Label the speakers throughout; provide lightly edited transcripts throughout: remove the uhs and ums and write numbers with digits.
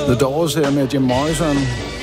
Speaker 1: The Doors her med Jim Morrison.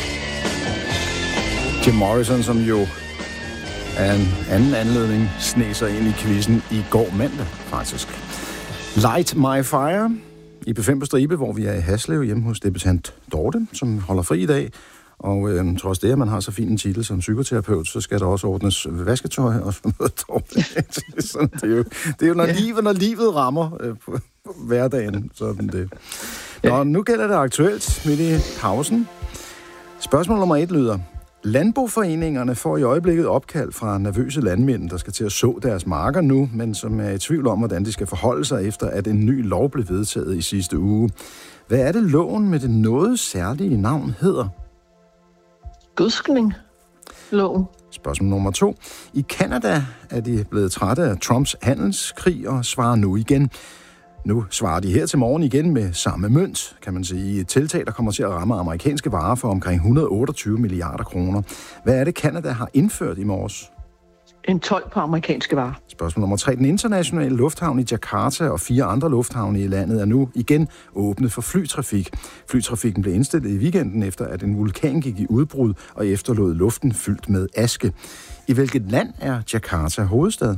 Speaker 1: Jim Morrison, som jo af en anden anledning sneg sig ind i quizzen i går mandag, faktisk. Light My Fire i P5 på Stribe, hvor vi er i Haslev hjemme hos debutant Dorte, som holder fri i dag. Og trods det, at man har så fin en titel som psykoterapeut, så skal der også ordnes vasketøj og sådan noget, Dorte. det er jo når livet rammer på hverdagen, sådan det. Nå, nu gælder det aktuelt midt i pausen. Spørgsmål nummer 1 lyder: Landboforeningerne får i øjeblikket opkald fra nervøse landmænd, der skal til at så deres marker nu, men som er i tvivl om, hvordan de skal forholde sig efter, at en ny lov blev vedtaget i sidste uge. Hvad er det, loven med det noget særlige navn hedder?
Speaker 2: Gødskning-loven.
Speaker 1: Spørgsmål nummer 2. I Canada er de blevet trætte af Trumps handelskrig og svarer nu igen. Nu svarer de her til morgen igen med samme mønt, kan man sige, i et tiltag, der kommer til at ramme amerikanske varer for omkring 128 milliarder kroner. Hvad er det, Canada har indført i morges?
Speaker 2: En told på amerikanske varer.
Speaker 1: Spørgsmål nummer 3. Den internationale lufthavn i Jakarta og 4 andre lufthavne i landet er nu igen åbnet for flytrafik. Flytrafikken blev indstillet i weekenden efter, at en vulkan gik i udbrud og efterlod luften fyldt med aske. I hvilket land er Jakarta hovedstad?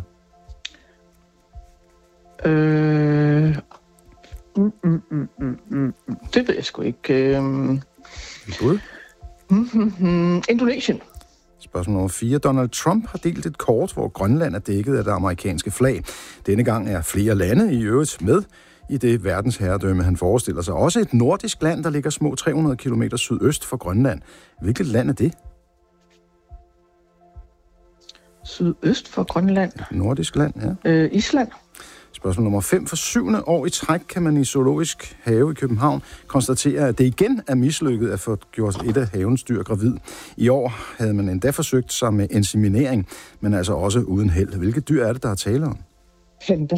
Speaker 2: Det ved jeg sgu ikke. Indonesien.
Speaker 1: Spørgsmål nummer 4. Donald Trump har delt et kort, hvor Grønland er dækket af det amerikanske flag. Denne gang er flere lande i øvrigt med i det verdensherredømme, han forestiller sig. Også et nordisk land, der ligger små 300 km sydøst for Grønland. Hvilket land er det?
Speaker 2: Sydøst for Grønland?
Speaker 1: Nordisk land, ja.
Speaker 2: Island.
Speaker 1: Spørgsmål nummer 5. For 7. år i træk kan man i Zoologisk Have i København konstatere, at det igen er mislykket at få gjort et af havens dyr gravid. I år havde man endda forsøgt sig med inseminering, men altså også uden held. Hvilket dyr er det, der er tale om?
Speaker 2: Panda.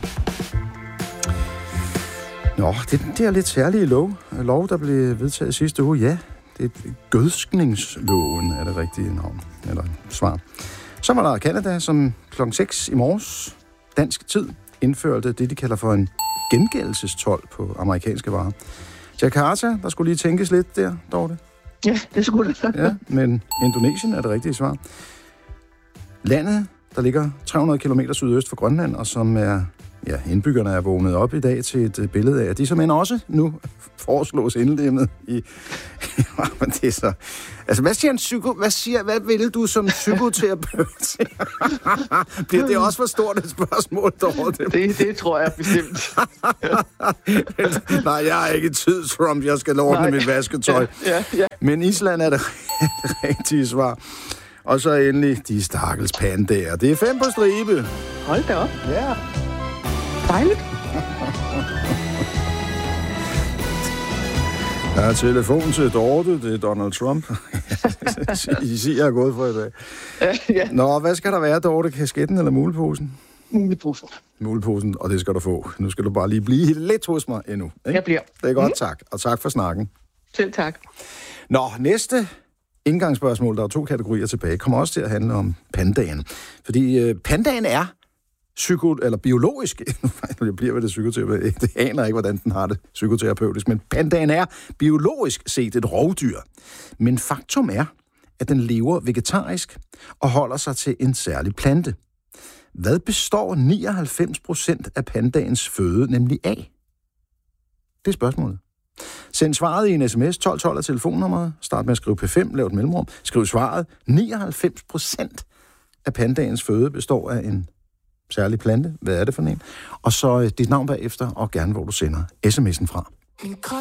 Speaker 1: Nå, det er lidt særlige lov, der blev vedtaget sidste uge. Ja, det er gødskningsloven, er det rigtige navn, eller svar. Så var der Canada, som kl. 6 i morges, dansk tid, indførte det, de kalder for en gengældelsestolv på amerikanske varer. Jakarta, der skulle lige tænkes lidt der, Dorte.
Speaker 2: Ja, det skulle det.
Speaker 1: Ja, men Indonesien er det rigtige svar. Landet, der ligger 300 km sydøst for Grønland, og som er, ja, indbyggerne er vågnet op i dag til et billede af, at de som end også nu foreslås indlemmet i... Men det er så... Altså, hvad vil du som psykoterapeut? Bliver det også for stort et spørgsmål, Dorte?
Speaker 2: Det tror jeg bestemt.
Speaker 1: Nej, jeg har ikke tid, Trump. Jeg skal ordne mit vasketøj.
Speaker 2: Ja.
Speaker 1: Men Island er det rigtige svar. Og så endelig de stakkels pandaer. Det er 5 på stribe.
Speaker 2: Hold da op.
Speaker 1: Ja.
Speaker 2: Dejligt.
Speaker 1: Der er telefon til Dorte, det er Donald Trump. I siger, jeg er gået for i dag.
Speaker 2: Ja.
Speaker 1: Nå, hvad skal der være, Dorte? Kasketten eller muleposen?
Speaker 2: Muleposen.
Speaker 1: Muleposen, og det skal du få. Nu skal du bare lige blive lidt hos mig endnu. Ikke?
Speaker 2: Jeg bliver.
Speaker 1: Det er godt, tak. Og tak for snakken.
Speaker 2: Selv tak.
Speaker 1: Nå, næste indgangsspørgsmål, der er 2 kategorier tilbage, kommer også til at handle om pandaen. Fordi pandaen er biologisk, jeg bliver ved det psykoterapeut, det aner ikke, hvordan den har det psykoterapeutisk, men pandaen er biologisk set et rovdyr. Men faktum er, at den lever vegetarisk og holder sig til en særlig plante. Hvad består 99% af pandaens føde nemlig af? Det er spørgsmålet. Send svaret i en sms, 1212 af telefonnummeret, start med at skrive P5, lav et mellemrum, skriv svaret. 99% af pandaens føde består af en særlig plante. Hvad er det for en? Og så dit navn bagefter, og gerne hvor du sender sms'en fra.
Speaker 3: Min krop